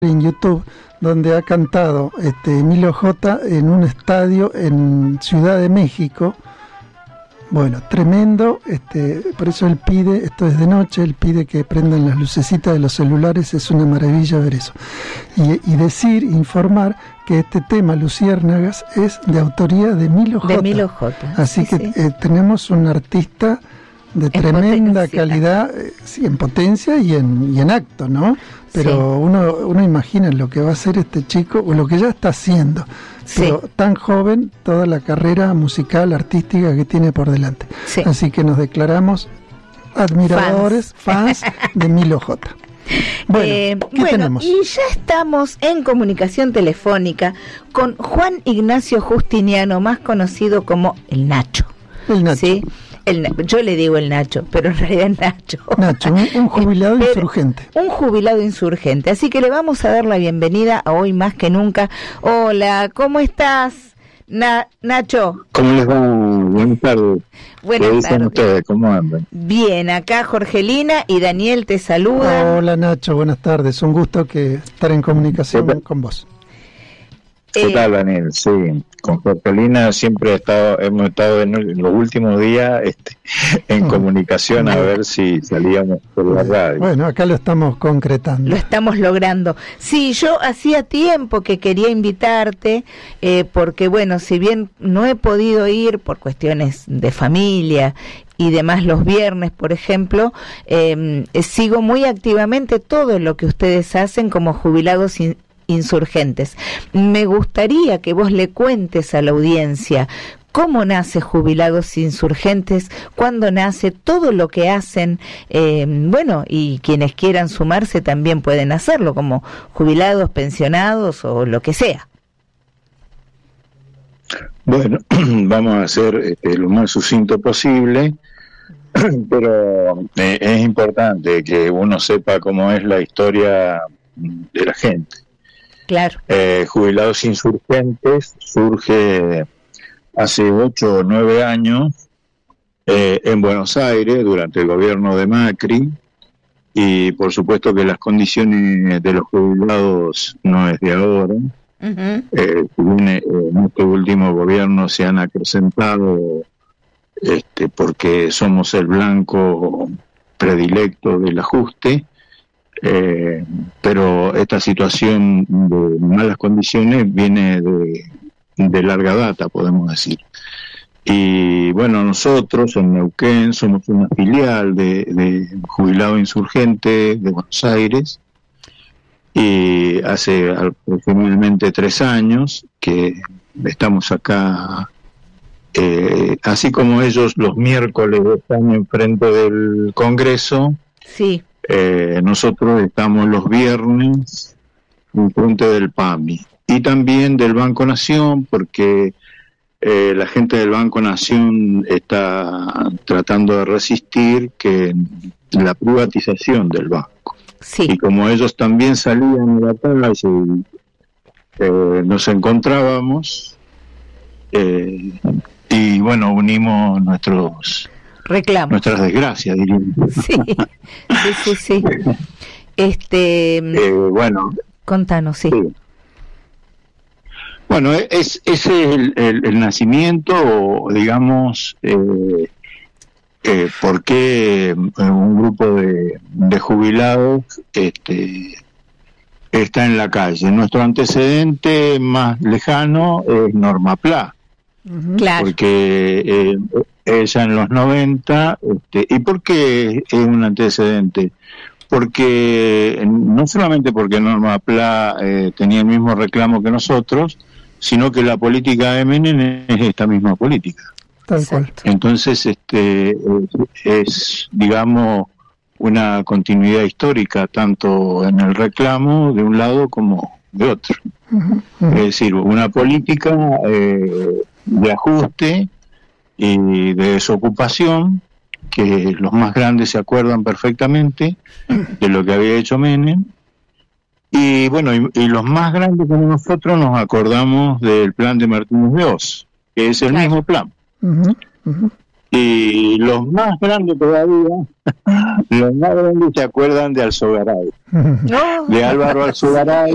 en YouTube, donde ha cantado Emilio J. en un estadio en Ciudad de México. Bueno, tremendo, por eso él pide, esto es de noche, él pide que prendan las lucecitas de los celulares, es una maravilla ver eso. Y informar que este tema, Luciérnagas, es de autoría de Emilio J. De Emilio J. Así sí, que sí. Tenemos un artista de tremenda calidad, sí, en potencia y en acto, ¿no? Pero sí. uno imagina lo que va a hacer este chico, o lo que ya está haciendo, pero tan joven, toda la carrera musical, artística que tiene por delante. Sí. Así que nos declaramos admiradores, fans de Emilio J. Bueno, ¿qué tenemos? Y ya estamos en comunicación telefónica con Juan Ignacio Justiniano, más conocido como el Nacho. El Nacho. ¿Sí? Yo le digo el Nacho, pero en realidad es Nacho. Nacho, un jubilado insurgente. Un jubilado insurgente. Así que le vamos a dar la bienvenida a Hoy Más que Nunca. Hola, ¿cómo estás, Nacho? ¿Cómo les va? Buenas tardes. Buenas tardes. ¿Qué dicen ustedes? ¿Cómo andan? Bien, acá Jorgelina y Daniel te saludan. Hola, Nacho, buenas tardes. Un gusto estar en comunicación con vos. ¿Qué tal, Daniel? Sí, con Jorgelina siempre hemos estado en los últimos días en comunicación a ver si salíamos por la radio. Bueno, acá lo estamos concretando. Lo estamos logrando. Sí, yo hacía tiempo que quería invitarte, porque bueno, si bien no he podido ir por cuestiones de familia y demás los viernes, por ejemplo, sigo muy activamente todo lo que ustedes hacen como jubilados insurgentes. Me gustaría que vos le cuentes a la audiencia cómo nace Jubilados Insurgentes, cuándo nace, todo lo que hacen, y quienes quieran sumarse también pueden hacerlo, como jubilados, pensionados o lo que sea. Bueno, vamos a hacer lo más sucinto posible, pero es importante que uno sepa cómo es la historia de la gente. Claro. Jubilados Insurgentes surge hace 8 o 9 años en Buenos Aires durante el gobierno de Macri, y por supuesto que las condiciones de los jubilados no es de ahora. En este último gobierno se han acrecentado porque somos el blanco predilecto del ajuste. Pero esta situación de malas condiciones viene de larga data, podemos decir. Y bueno, nosotros en Neuquén somos una filial de Jubilado Insurgente de Buenos Aires, y hace aproximadamente 3 años que estamos acá, así como ellos los miércoles están enfrente del Congreso. Sí. Nosotros estamos los viernes en frente del PAMI y también del Banco Nación, porque la gente del Banco Nación está tratando de resistir que la privatización del banco. Sí. Y como ellos también salían de la calle, nos encontrábamos, y bueno, unimos reclamos. Nuestras desgracias, diríamos. Sí. Bueno. Contanos, sí. Bueno, ese es el nacimiento, digamos, porque un grupo de jubilados está en la calle. Nuestro antecedente más lejano es Norma Pla. Claro. Porque ella en los 90, ¿y por qué es un antecedente? Porque no solamente porque Norma Pla tenía el mismo reclamo que nosotros, sino que la política de Menem es esta misma política. Tal cual. Entonces es, digamos, una continuidad histórica tanto en el reclamo de un lado como de otro. Es decir, una política de ajuste y de desocupación, que los más grandes se acuerdan perfectamente de lo que había hecho Menem, y bueno, y los más grandes como nosotros nos acordamos del plan de Martínez de Oz, que es el mismo plan. Y los más grandes todavía, los más grandes se acuerdan de Alzogaray, de Álvaro Alzogaray,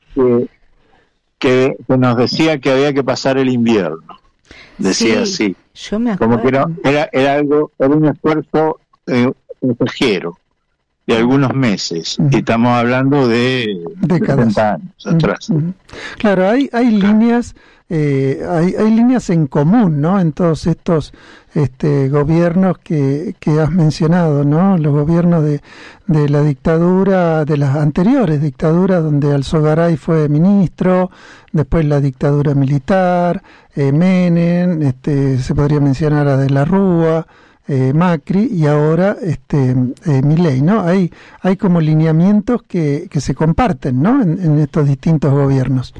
que nos decía que había que pasar el invierno. Decía así. Yo me acuerdo. Como que era un esfuerzo ligero de algunos meses, y estamos hablando de décadas, 70 años atrás. Claro, hay líneas, hay líneas en común, ¿no? En todos estos gobiernos que has mencionado, ¿no? Los gobiernos de la dictadura, de las anteriores dictaduras, donde Alzogaray fue ministro, después la dictadura militar, Menem, se podría mencionar a De la Rúa, Macri, y ahora Milei, ¿no? Hay como lineamientos que se comparten, ¿no? En estos distintos gobiernos.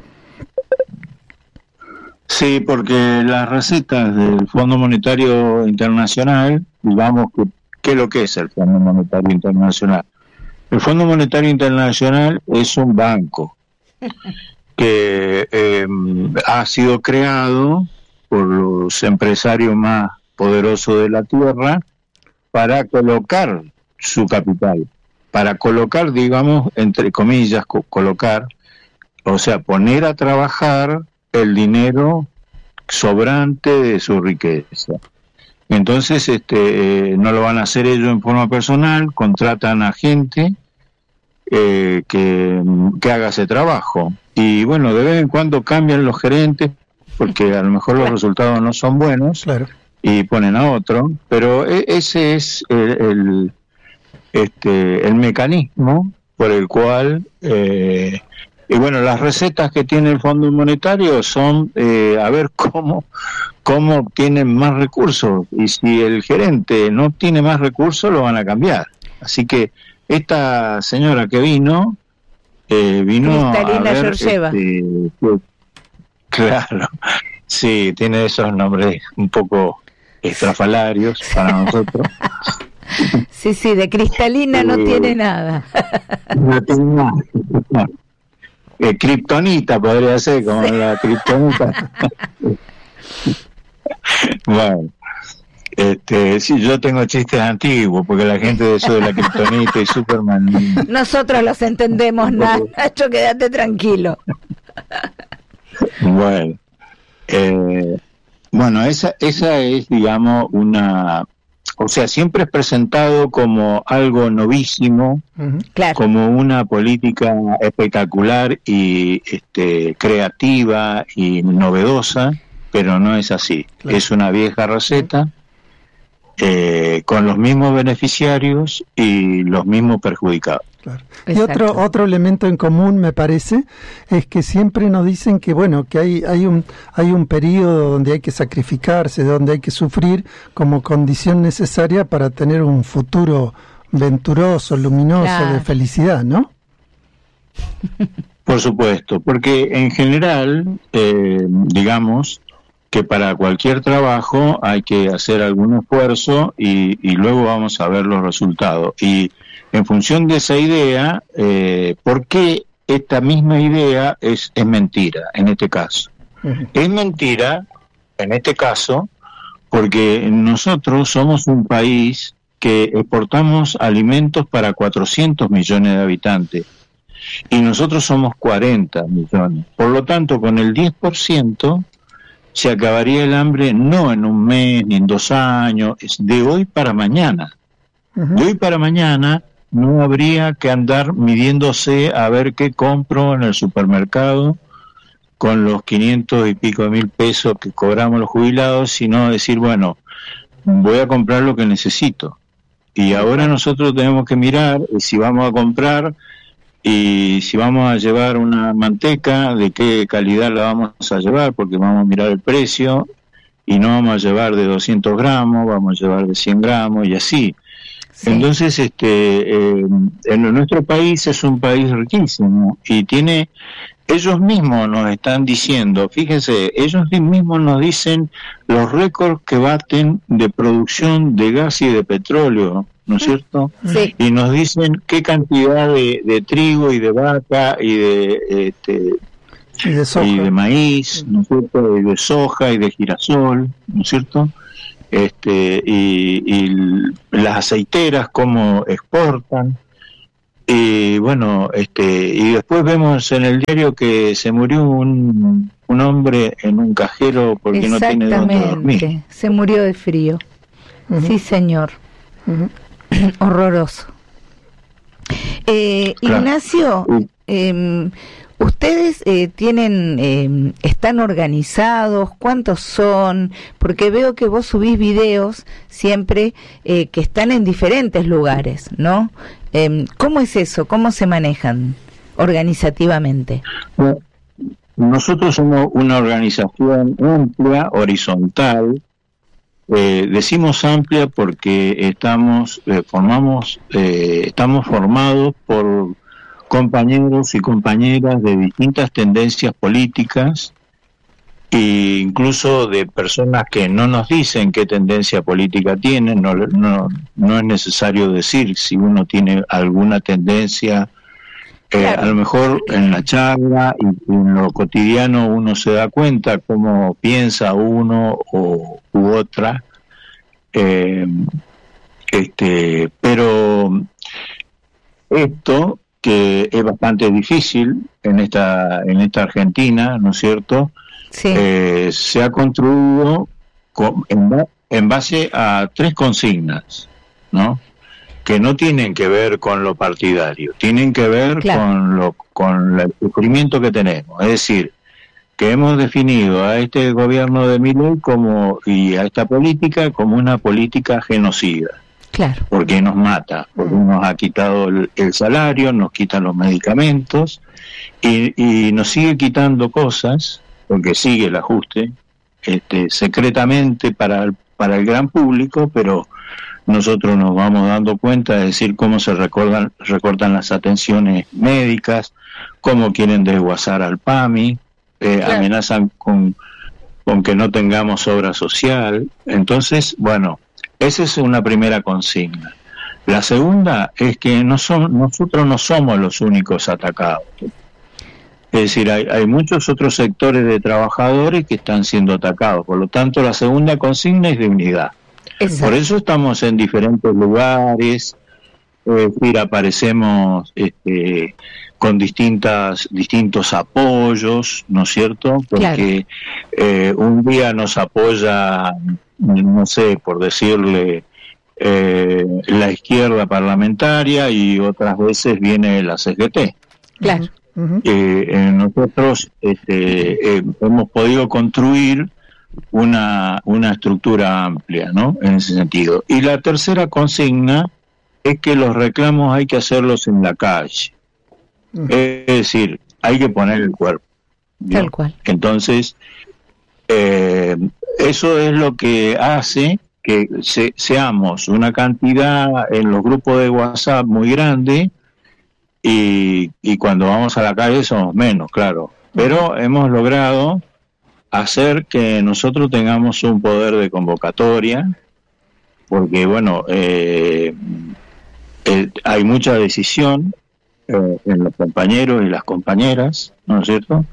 Sí, porque las recetas del Fondo Monetario Internacional, digamos, ¿qué es lo que es el Fondo Monetario Internacional? El Fondo Monetario Internacional es un banco que ha sido creado por los empresarios más poderoso de la tierra para colocar su capital, para colocar, digamos, entre comillas, colocar, o sea, poner a trabajar el dinero sobrante de su riqueza. Entonces, no lo van a hacer ellos en forma personal, contratan a gente que haga ese trabajo. Y bueno, de vez en cuando cambian los gerentes, porque a lo mejor los resultados no son buenos. Claro. Y ponen a otro, pero ese es el mecanismo por el cual, y bueno, las recetas que tiene el Fondo Monetario son a ver cómo obtienen más recursos, y si el gerente no tiene más recursos, lo van a cambiar. Así que esta señora que vino Cristalina a ver, Georgieva. Claro, sí, tiene esos nombres un poco estrafalarios para nosotros. Sí, de cristalina no tiene nada. No tiene nada. Kriptonita podría ser, como la kriptonita. Bueno, sí, yo tengo chistes antiguos, porque la gente de eso de la kriptonita y Superman... Nosotros los entendemos, Nacho, quédate tranquilo. Bueno, esa es, digamos, o sea, siempre es presentado como algo novísimo, claro, como una política espectacular y creativa y novedosa, pero no es así. Claro. Es una vieja receta con los mismos beneficiarios y los mismos perjudicados. Claro. Y otro elemento en común, me parece, es que siempre nos dicen que bueno, que hay un periodo donde hay que sacrificarse, donde hay que sufrir como condición necesaria para tener un futuro venturoso, luminoso, claro, de felicidad, ¿no? Por supuesto, porque en general, digamos que para cualquier trabajo hay que hacer algún esfuerzo y luego vamos a ver los resultados. Y en función de esa idea, ¿por qué esta misma idea es mentira en este caso? Es mentira en este caso porque nosotros somos un país que exportamos alimentos para 400 millones de habitantes y nosotros somos 40 millones. Por lo tanto, con el 10% se acabaría el hambre no en un mes ni en 2 años, es de hoy para mañana. De hoy para mañana no habría que andar midiéndose a ver qué compro en el supermercado con los 500 y pico de mil pesos que cobramos los jubilados, sino decir, bueno, voy a comprar lo que necesito. Y ahora nosotros tenemos que mirar si vamos a comprar y si vamos a llevar una manteca, de qué calidad la vamos a llevar, porque vamos a mirar el precio y no vamos a llevar de 200 gramos, vamos a llevar de 100 gramos y así. Sí. Entonces, en nuestro país es un país riquísimo y tiene, ellos mismos nos están diciendo, fíjense, ellos mismos nos dicen los récords que baten de producción de gas y de petróleo, ¿no es cierto? Sí. Y nos dicen qué cantidad de trigo y de vaca y de soja, y de maíz, ¿no es cierto? Y de soja y de girasol, ¿no es cierto? y las aceiteras cómo exportan. Y bueno, y después vemos en el diario que se murió un hombre en un cajero porque no tiene dónde dormir. Se murió de frío. Sí, señor. Horroroso. Claro. Ignacio, ¿ustedes están organizados? ¿Cuántos son? Porque veo que vos subís videos siempre que están en diferentes lugares, ¿no? ¿Cómo es eso? ¿Cómo se manejan organizativamente? Bueno, nosotros somos una organización amplia, horizontal. Decimos amplia porque estamos formados por compañeros y compañeras de distintas tendencias políticas e incluso de personas que no nos dicen qué tendencia política tienen. No es necesario decir si uno tiene alguna tendencia. Claro. A lo mejor en la charla y en lo cotidiano uno se da cuenta cómo piensa uno u otra, pero esto que es bastante difícil en esta Argentina, ¿no es cierto? Sí. Se ha construido en base a 3 consignas, ¿no? Que no tienen que ver con lo partidario, tienen que ver con el sufrimiento que tenemos. Es decir, que hemos definido a este gobierno de Milei y a esta política como una política genocida. Claro. Porque nos mata, porque nos ha quitado el salario, nos quita los medicamentos y nos sigue quitando cosas, porque sigue el ajuste, secretamente para el gran público, pero nosotros nos vamos dando cuenta de decir cómo se recortan las atenciones médicas, cómo quieren desguazar al PAMI, amenazan con que no tengamos obra social. Entonces, bueno, esa es una primera consigna. La segunda es que nosotros no somos los únicos atacados. Es decir, hay muchos otros sectores de trabajadores que están siendo atacados. Por lo tanto, la segunda consigna es de unidad. Exacto. Por eso estamos en diferentes lugares, es decir, aparecemos con distintos apoyos, ¿no es cierto? Porque un día nos apoya, no sé, por decirle, la izquierda parlamentaria y otras veces viene la CGT. Claro. Nosotros hemos podido construir una estructura amplia, ¿no? En ese sentido. Y la tercera consigna es que los reclamos hay que hacerlos en la calle. Es decir, hay que poner el cuerpo, ¿no? Tal cual. Entonces, eso es lo que hace que seamos una cantidad en los grupos de WhatsApp muy grande y cuando vamos a la calle somos menos, claro. Pero hemos logrado hacer que nosotros tengamos un poder de convocatoria, porque bueno, hay mucha decisión en los compañeros y las compañeras, ¿no es cierto?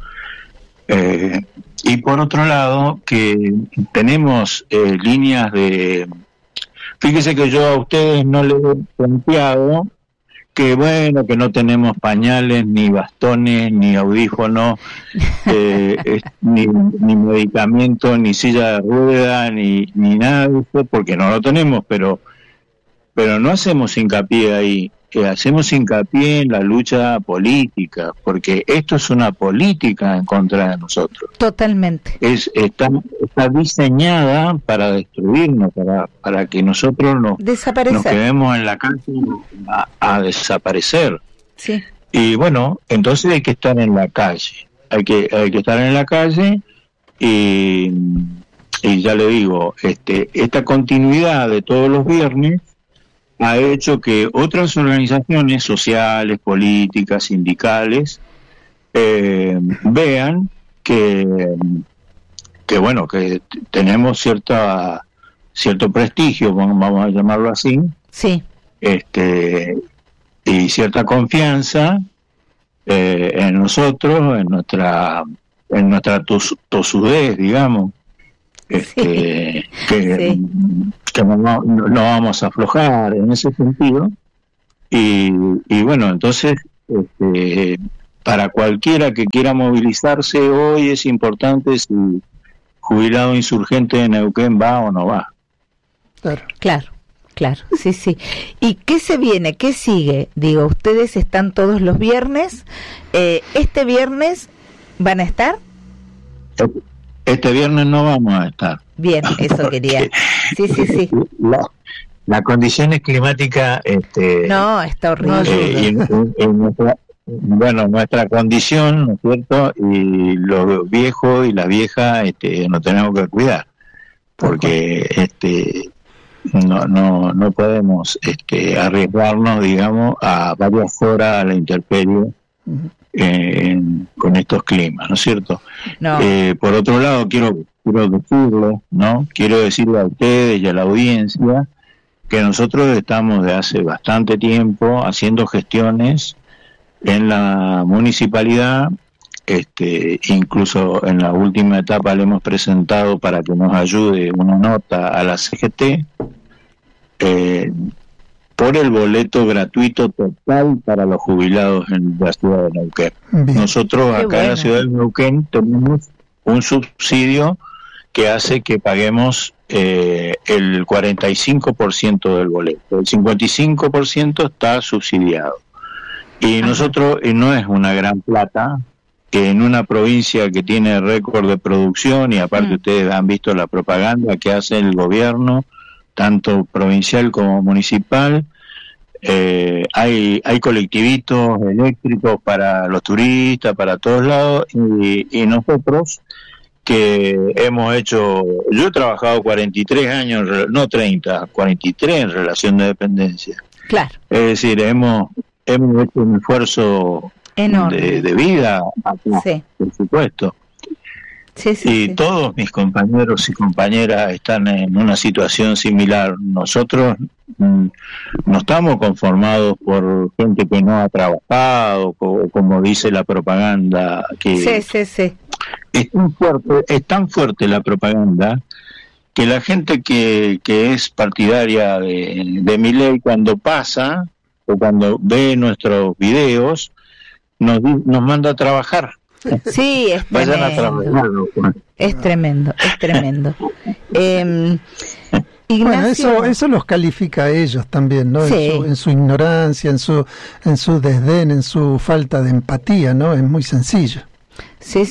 Y por otro lado, que tenemos líneas de... Fíjese que yo a ustedes no les he planteado que bueno, que no tenemos pañales, ni bastones, ni audífonos, ni medicamentos, ni silla de rueda, ni nada de eso, porque no lo tenemos, pero no hacemos hincapié ahí, hacemos hincapié en la lucha política, porque esto es una política en contra de nosotros. Totalmente. Está diseñada para destruirnos, para que nosotros nos quedemos en la cárcel a desaparecer. Sí. Y bueno, entonces hay que estar en la calle, hay que estar en la calle y ya le digo, esta continuidad de todos los viernes ha hecho que otras organizaciones sociales, políticas, sindicales, vean que bueno, que tenemos cierto prestigio, vamos a llamarlo así, sí, y cierta confianza en nosotros, en nuestra tosudez, digamos. que no vamos a aflojar en ese sentido. Y bueno, entonces, para cualquiera que quiera movilizarse hoy es importante si jubilado insurgente de Neuquén va o no va. Claro, sí. ¿Y qué se viene? ¿Qué sigue? Digo, ustedes están todos los viernes. ¿Este viernes van a estar? Este viernes no vamos a estar. Bien, eso quería. Sí. La condición climática... no, está horrible. Nuestra condición, ¿no es cierto? Y los viejos y las viejas nos tenemos que cuidar. Porque no podemos arriesgarnos, digamos, a varias horas a la intemperie con estos climas, ¿no es cierto? No. Por otro lado, quiero decirle a ustedes y a la audiencia que nosotros estamos de hace bastante tiempo haciendo gestiones en la municipalidad, incluso en la última etapa le hemos presentado para que nos ayude una nota a la CGT por el boleto gratuito total para los jubilados en la ciudad de Neuquén. Bien. Nosotros acá en la ciudad de Neuquén tenemos un subsidio que hace que paguemos el 45% del boleto. El 55% está subsidiado. Y nosotros, no es una gran plata, que en una provincia que tiene récord de producción, y aparte ustedes han visto la propaganda que hace el gobierno, tanto provincial como municipal, hay colectivitos eléctricos para los turistas, para todos lados, y nosotros que hemos hecho, yo he trabajado 43 años, no 30, 43 en relación de dependencia. Claro. Es decir, hemos hecho un esfuerzo enorme de vida acá, por supuesto. Y todos mis compañeros y compañeras están en una situación similar. Nosotros no estamos conformados por gente que no ha trabajado, como dice la propaganda, que es tan fuerte la propaganda que la gente que es partidaria de Milei, cuando pasa o cuando ve nuestros videos, nos manda a trabajar. Sí, es Vayan tremendo. A trabajar, ¿no? Es tremendo. Ignacio, bueno, eso los califica a ellos también, ¿no? Sí. En su ignorancia, en su desdén, en su falta de empatía, ¿no? Es muy sencillo. Sí.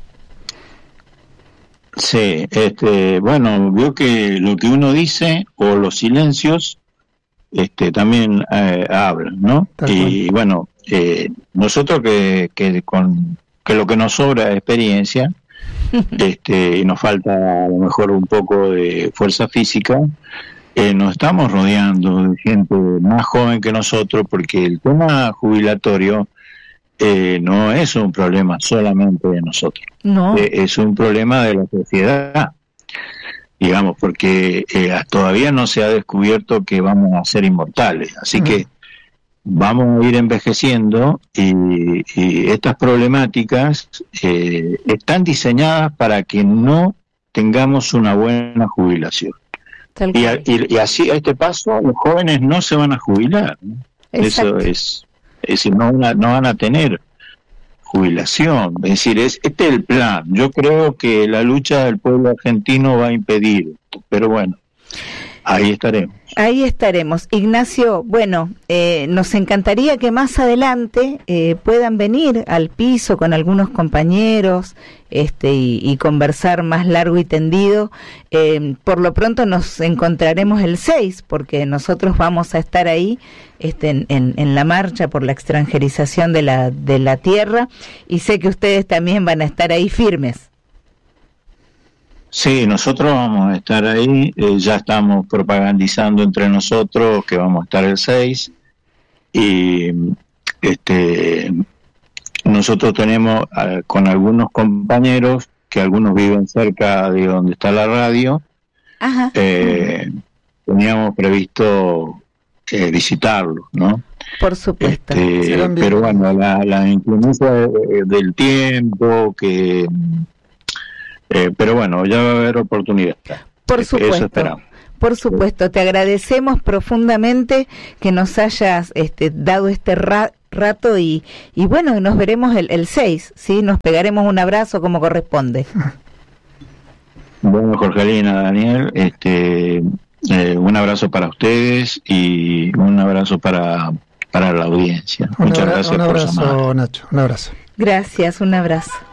Sí, bueno, veo que lo que uno dice o los silencios también hablan, ¿no? Y bueno, nosotros que lo que nos sobra es experiencia, y nos falta a lo mejor un poco de fuerza física, nos estamos rodeando de gente más joven que nosotros, porque el tema jubilatorio no es un problema solamente de nosotros, no. Es un problema de la sociedad, digamos, porque todavía no se ha descubierto que vamos a ser inmortales, así que vamos a ir envejeciendo, y estas problemáticas están diseñadas para que no tengamos una buena jubilación. Y así, a este paso, los jóvenes no se van a jubilar, ¿no? Eso es decir, no van a tener jubilación. Es decir, este es el plan. Yo creo que la lucha del pueblo argentino va a impedir, pero bueno, ahí estaremos. Ahí estaremos. Ignacio, bueno, nos encantaría que más adelante puedan venir al piso con algunos compañeros y conversar más largo y tendido. Por lo pronto nos encontraremos el 6, porque nosotros vamos a estar ahí en la marcha por la extranjerización de la tierra, y sé que ustedes también van a estar ahí firmes. Sí, nosotros vamos a estar ahí, ya estamos propagandizando entre nosotros que vamos a estar el 6, y nosotros tenemos con algunos compañeros, que algunos viven cerca de donde está la radio, teníamos previsto visitarlos, ¿no? Por supuesto. Pero bueno, la inclemencia del tiempo, que Pero bueno, ya va a haber oportunidad. Por supuesto. Eso esperamos. Por supuesto, te agradecemos profundamente que nos hayas dado este rato y bueno, nos veremos el 6, ¿sí? Nos pegaremos un abrazo como corresponde. Bueno, Jorgelina, Daniel, un abrazo para ustedes y un abrazo para la audiencia. Muchas gracias por llamar. Un abrazo, Nacho, un abrazo. Gracias, un abrazo.